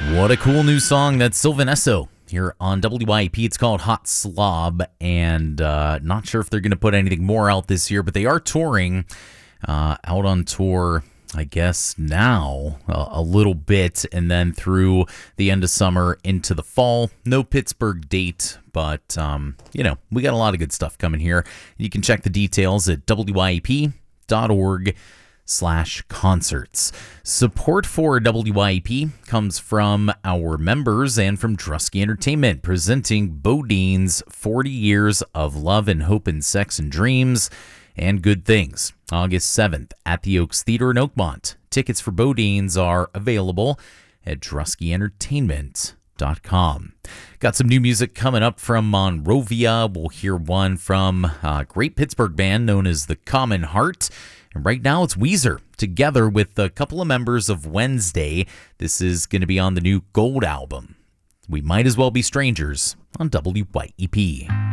What a cool new song. That's Sylvan Esso here on WYP. It's called Hot Slob, and not sure if they're going to put anything more out this year, but they are touring, out on tour, I guess, now a little bit, and then through the end of summer into the fall. No Pittsburgh date, but, we got a lot of good stuff coming here. You can check the details at wyp.org/concerts. Support for WYP comes from our members and from Drusky Entertainment, presenting Bodine's 40 Years of Love and Hope and Sex and Dreams and Good Things, August 7th at the Oaks Theater in Oakmont. Tickets for Bodine's are available at druskyentertainment.com. Got some new music coming up from Monrovia. We'll hear one from a great Pittsburgh band known as The Common Heart. And right now it's Weezer, together with a couple of members of Wednesday. This is going to be on the new Gold album. We Might As Well Be Strangers on WYEP.